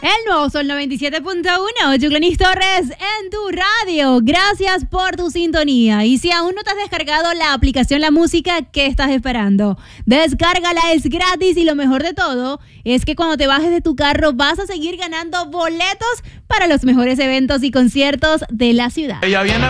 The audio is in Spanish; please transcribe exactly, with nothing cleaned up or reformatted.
El nuevo Sol noventa y siete punto uno, Yuclenis Torres en tu radio. Gracias por tu sintonía. Y si aún no te has descargado la aplicación La Música, ¿qué estás esperando? Descárgala, es gratis y lo mejor de todo es que cuando te bajes de tu carro vas a seguir ganando boletos para los mejores eventos y conciertos de la ciudad. Ella viene